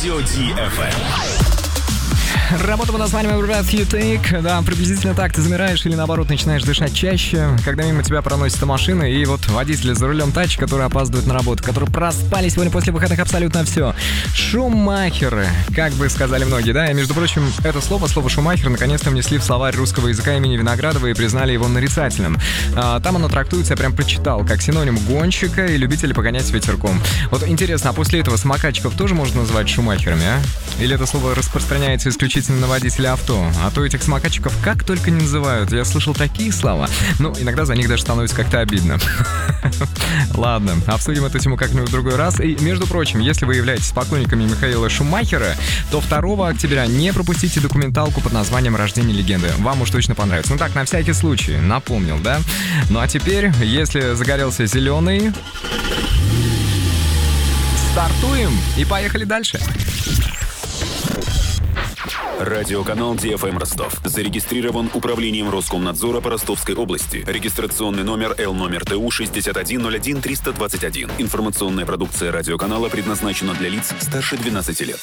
Радио DFM. Работа под названием Breath You Take. Да, приблизительно так. Ты замираешь или наоборот начинаешь дышать чаще, когда мимо тебя проносится машина, и вот водители за рулем тачки, которые опаздывают на работу, которые проспали сегодня после выходных абсолютно все. Шумахеры, как бы сказали многие, да? И, между прочим, это слово шумахер, наконец-то внесли в словарь русского языка имени Виноградова и признали его нарицательным. Там оно трактуется, я прям прочитал, как синоним гонщика и любителя погонять с ветерком. Вот интересно, а после этого самокатчиков тоже можно называть шумахерами, а? Или это слово распространяется исключительно на водителей авто? А то этих самокатчиков как только не называют. Я слышал такие слова. Ну, иногда за них даже становится как-то обидно. Ладно, обсудим эту тему как-нибудь в другой раз. И, между прочим, если вы являетесь поклонниками Михаила Шумахера, то 2 октября не пропустите документалку под названием «Рождение легенды». Вам уж точно понравится. Ну так, на всякий случай, напомнил, да? Ну а теперь, если загорелся зеленый, стартуем и поехали дальше. Радиоканал DFM Ростов. Зарегистрирован управлением Роскомнадзора по Ростовской области. Регистрационный номер ЛТУ 6101321. Информационная продукция радиоканала предназначена для лиц старше 12 лет.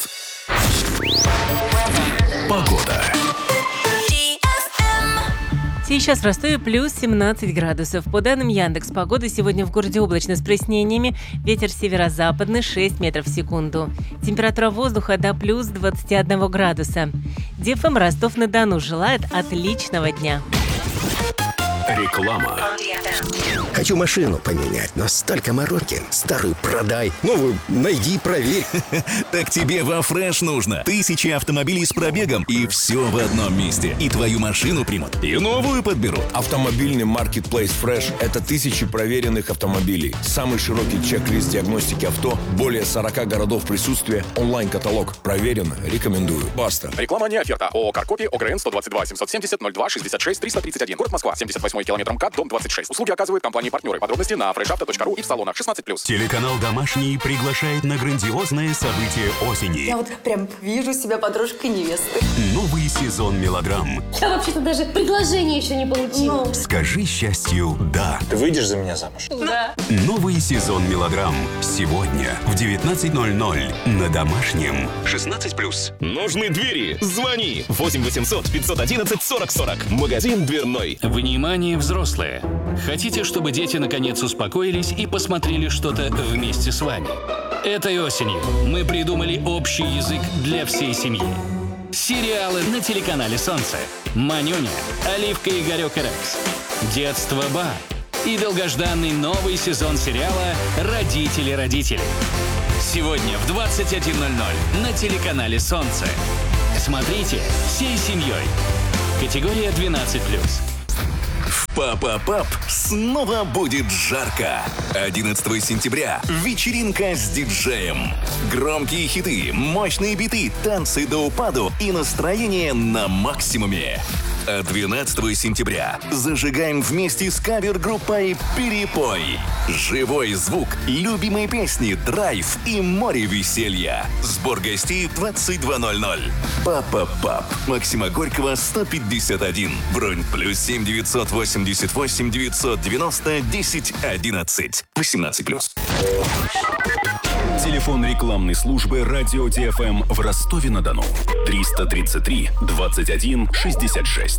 Погода. Сейчас в Ростове плюс 17 градусов. По данным Яндекс.Погоды, сегодня в городе облачно с прояснениями. Ветер северо-западный 6 метров в секунду. Температура воздуха до плюс 21 градуса. DFM Ростов-на-Дону желает отличного дня. Реклама. Хочу машину поменять, но столько мороки. Старую продай, новую найди, проверь. Так тебе во Фреш нужно. 1000 автомобилей с пробегом, и все в одном месте. И твою машину примут, и новую подберут. Автомобильный маркетплейс Fresh – это 1000 проверенных автомобилей. Самый широкий чек-лист диагностики авто, более 40 городов присутствия, онлайн-каталог. Проверено, рекомендую. Баста. Реклама не оферта. ООО «Каркопи», ОГРН 122 770 02 66 331. Город Москва, 78 километр МКАД, дом 26. Услуги оказывают компании-партнеры. Подробности на freshauto.ru и в салонах 16+. Телеканал «Домашний» приглашает на грандиозное событие осени. Я вот прям вижу себя подружкой невесты. Новый сезон мелодрам. Я вообще-то даже предложение еще не получила. Скажи счастью «да». Ты выйдешь за меня замуж? Да. Новый сезон мелодрам. Сегодня в 19:00 на Домашнем. 16+. Нужны двери? Звони. 8 800 511 40 40. Магазин дверной. Внимание, взрослые! Хотите, чтобы дети наконец успокоились и посмотрели что-то вместе с вами? Этой осенью мы придумали общий язык для всей семьи. Сериалы на телеканале «Солнце». «Манюня», «Оливка, Игорек и Рекс», «Детство Ба» и долгожданный новый сезон сериала «Родители-родители». Сегодня в 21:00 на телеканале «Солнце». Смотрите всей семьей. Категория 12+. Папа-пап, снова будет жарко. 11 сентября вечеринка с диджеем. Громкие хиты, мощные биты, танцы до упаду и настроение на максимуме. А 12 сентября зажигаем вместе с кавер-группой «Перепой». Живой звук, любимые песни, драйв и море веселья. Сбор гостей 22:00. Папа-пап. Максима Горького, 151. Бронь +7 988 990 10 11. 18+. Телефон рекламной службы «Радио DFM» в Ростове-на-Дону. 333 21 66.